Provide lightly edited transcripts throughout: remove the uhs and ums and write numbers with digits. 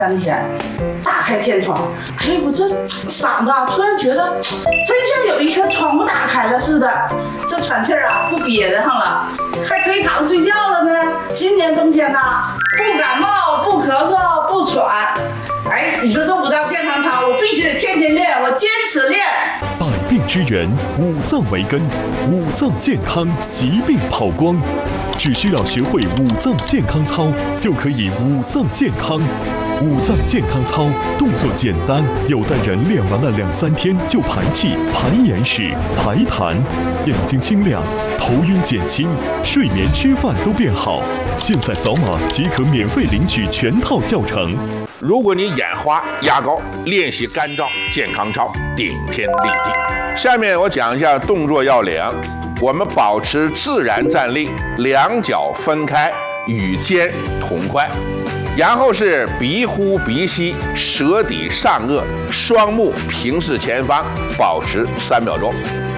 3天，打开天窗，哎，我这嗓子啊，突然觉得真像有一颗窗户打开了似的，这喘气儿啊不憋得上了，还可以躺睡觉了呢。今年冬天呐，不感冒，不咳嗽，不喘。哎，你说这五脏健康操，我必须得天天练，我坚持练。 百病之源，五脏为根，五脏健康，疾病跑光。只需要学会五脏健康操，就可以五脏健康。五脏健康操动作简单，有的人练完了2-3天就排气、排眼屎、排痰，眼睛清亮，头晕减轻，睡眠吃饭都变好。现在扫码即可免费领取全套教程。 如果你眼花、牙膏，练习干燥健康操，顶天立地。下面我讲一下动作要领。我们保持自然站立，两脚分开，与肩同宽，然后是鼻呼鼻吸，舌抵上颚，双目平视前方，保持3秒钟。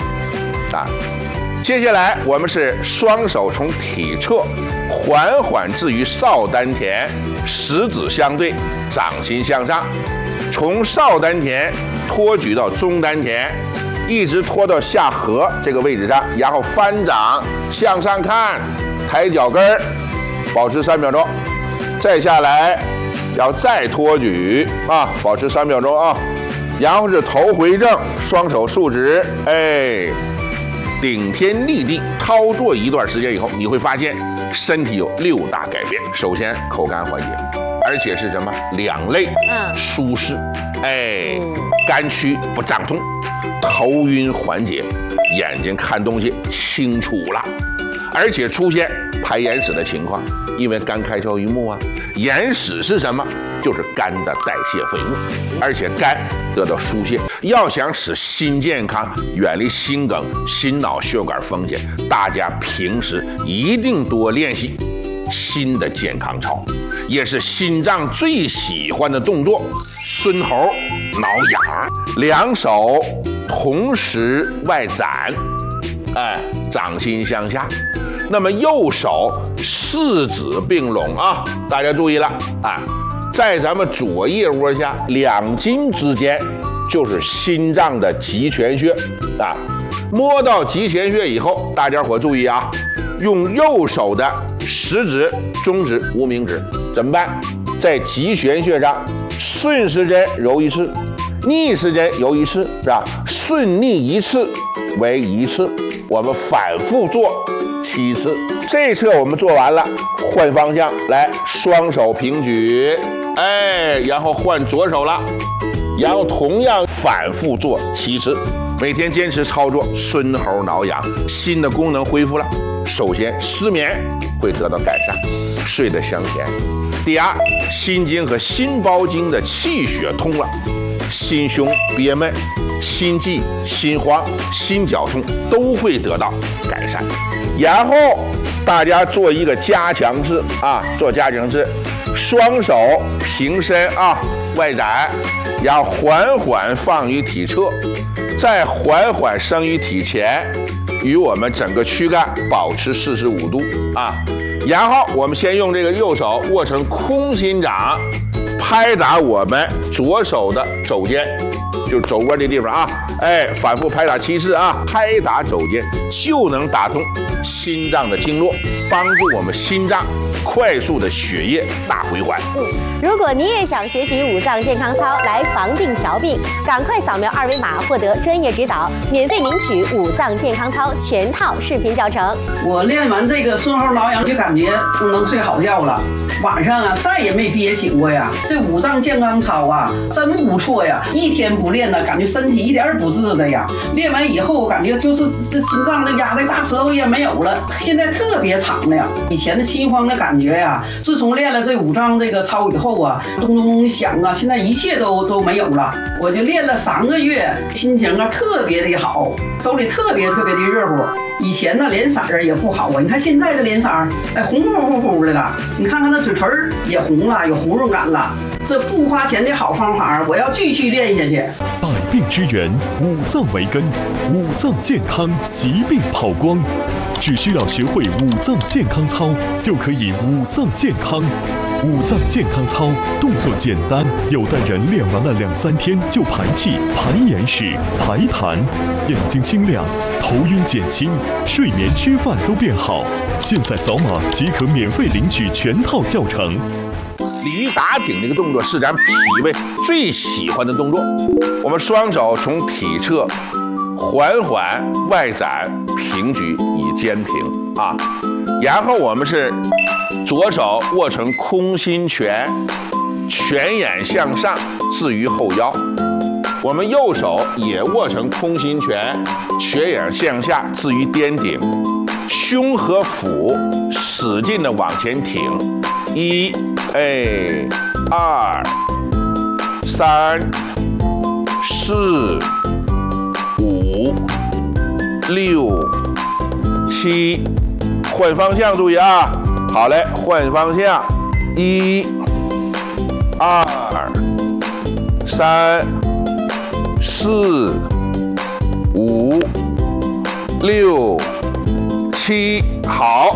接下来我们是双手从体侧缓缓置于少丹田，食指相对，掌心向上，从少丹田托举到中丹田，一直拖到下颌这个位置上，然后翻掌向上看，抬脚跟儿，保持3秒钟。再下来，要再托举啊，保持3秒钟啊。然后是头回正，双手竖直，哎，顶天立地。操作一段时间以后，你会发现身体有6大改变。首先，口干缓解，而且是什么？两肋舒适，哎，肝区不胀痛。头晕缓解，眼睛看东西清楚了，而且出现排眼屎的情况，因为肝开窍于目啊。眼屎是什么？就是肝的代谢废物，而且肝得到疏泄。要想使心健康，远离心梗、心脑血管风险，大家平时一定多练习心的健康操，也是心脏最喜欢的动作。孙猴挠痒，两手同时外展，哎，掌心向下。那么右手4指并拢啊，大家注意了啊，在咱们左腋窝下2筋之间就是心脏的极泉穴啊。摸到极泉穴以后，大家伙注意啊，用右手的食指、中指、无名指怎么办？在极泉穴上顺时针揉1次，逆时针揉1次，是吧？顺逆1次为1次，我们反复做7次。这侧我们做完了，换方向来，双手平举，哎，然后换左手了，然后同样反复做7次。每天坚持操作，孙猴挠痒，心的功能恢复了。首先，失眠会得到改善，睡得香甜。第二，心经和心包经的气血通了，心胸憋闷、心悸、心慌、心绞痛都会得到改善。然后大家做一个加强式啊，做加强式，双手平伸啊，外展，然后缓缓放于体侧，再缓缓升于体前，与我们整个躯干保持45度啊。然后我们先用这个右手握成空心掌，拍打我们左手的肘尖，就是肘窝这地方啊，哎，反复拍打7次啊，拍打肘尖就能打通心脏的经络，帮助我们心脏快速的血液大回环。 如果你也想学习五脏健康操来防病调病，赶快扫描2维码获得专业指导，免费领取五脏健康操全套视频教程。 我练完这个孙猴挠痒，就感觉不能睡好觉了，晚上啊再也没憋醒过呀。这五脏健康操啊真不错呀，一天不练呢，感觉身体一点不治的呀。练完以后，感觉就是这心脏的压的大舌头也没有了，现在特别长了呀。以前的心慌的感觉呀，自从练了这五脏这个操以后啊，咚咚咚响啊，现在一切都没有了。我就练了3个月，心情啊特别的好，手里特别的热乎。以前呢脸色儿也不好啊，你看现在的脸色儿，哎，红乎乎的了。你看看那嘴唇也红了，有红润感了。这不花钱的好方法，我要继续练下去。 百病之源，五脏为根，五脏健康，疾病跑光。只需要学会五脏健康操，就可以五脏健康。 五脏健康操动作简单，有的人练完了2-3天就排气、排眼屎、排痰，眼睛清亮，头晕减轻，睡眠吃饭都变好。现在扫码即可免费领取全套教程。 鲤鱼打挺这个动作是咱脾胃最喜欢的动作。我们双手从体侧缓缓外展平举以肩平啊，然后我们是左手握成空心拳，拳眼向上置于后腰。我们右手也握成空心拳，拳眼向下置于颠顶，胸和腹使劲的往前挺。1、2、3、4、5、6、7，换方向，注意啊！好嘞，换方向，1、2、3、4、5、6、7，好，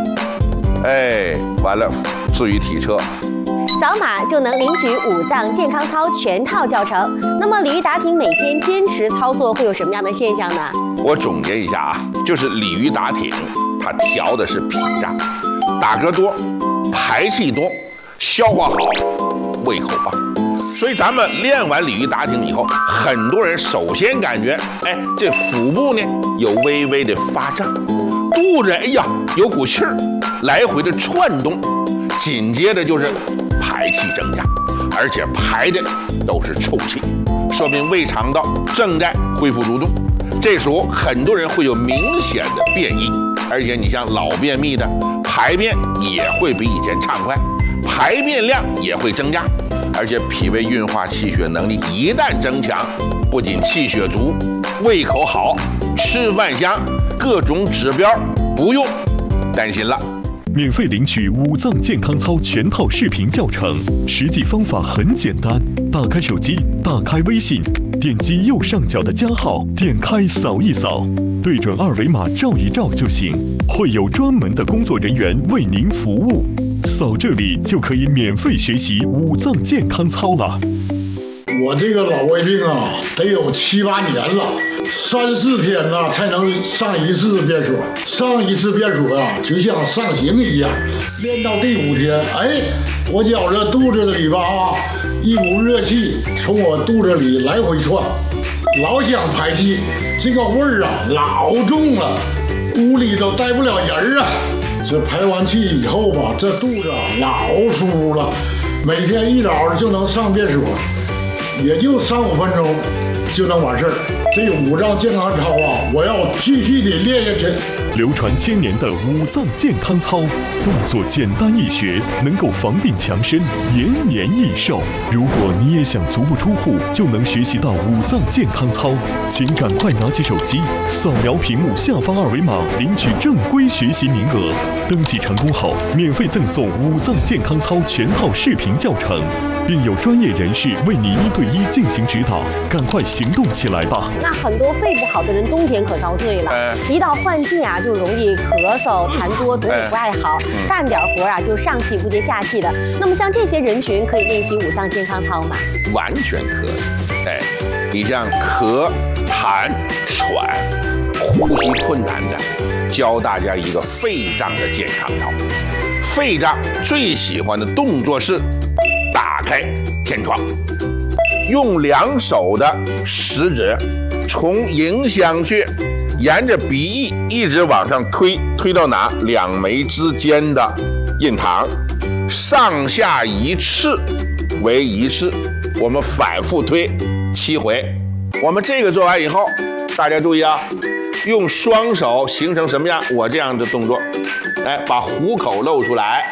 完了，置于体侧。 扫码就能领取五脏健康操全套教程。那么鲤鱼打挺每天坚持操作会有什么样的现象呢？ 我总结一下啊，就是鲤鱼打挺，它调的是脾脏，打嗝多，排气多，消化好，胃口棒。所以咱们练完鲤鱼打挺以后，很多人首先感觉，这腹部呢有微微的发胀，肚子有股气儿，来回的窜动，紧接着就是排气增加，而且排的都是臭气，说明胃肠道正在恢复蠕动。这时候很多人会有明显的便意，而且你像老便秘的，排便也会比以前畅快，排便量也会增加，而且脾胃运化气血能力一旦增强，不仅气血足，胃口好，吃饭香，各种指标不用担心了。 免费领取五脏健康操全套视频教程，实际方法很简单，打开手机，打开微信，点击右上角的加号，点开扫一扫，对准2维码照一照就行，会有专门的工作人员为您服务。扫这里就可以免费学习五脏健康操了。 我这个老胃病啊，得有7、8年了，3、4天呐才能上一次便所。上一次便所啊，就像上刑一样。练到第5天，我觉着肚子里吧一股热气从我肚子里来回窜，老想排气，这个味儿啊老重了，屋里都待不了人啊。这排完气以后吧，这肚子老舒服了，每天一早就能上便所。也就3、5分钟就能完事儿。这五脏健康操啊，我要继续的练下去。 流传1000年的五脏健康操，动作简单易学，能够防病强身，延年益寿。如果你也想足不出户就能学习到五脏健康操，请赶快拿起手机，扫描屏幕下方2维码，领取正规学习名额。登记成功后，免费赠送五脏健康操全套视频教程，并有专业人士为你1对1进行指导。赶快行动起来吧！ 那很多肺不好的人冬天可遭罪了，一到换季啊，就容易咳嗽、痰多，总也不爱好，干点活啊就上气不接下气的。那么像这些人群可以练习五脏健康操吗？ 完全可以。你像咳、痰、喘、呼吸困难的，教大家一个肺脏的健康操。肺脏最喜欢的动作是打开天窗，用2手的食指从迎香穴沿着鼻翼一直往上推到哪？2眉之间的印堂，上下1次为1次，我们反复推7回。我们这个做完以后，大家注意啊，用双手形成什么样？我这样的动作，把虎口露出来，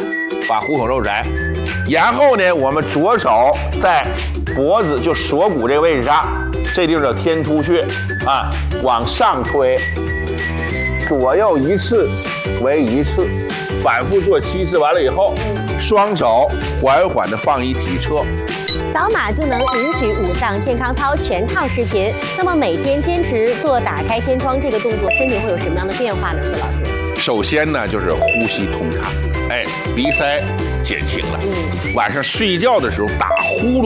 然后呢，我们左手在脖子就锁骨这个位置上，这地方叫天突穴啊，往上推，左右1次为1次，反复做7次。完了以后，双手缓缓地放于体侧。 扫码就能领取五脏健康操全套视频。那么每天坚持做打开天窗这个动作，身体会有什么样的变化呢？苏老师？ 首先呢，就是呼吸通畅，鼻塞减轻了。晚上睡觉的时候打呼噜。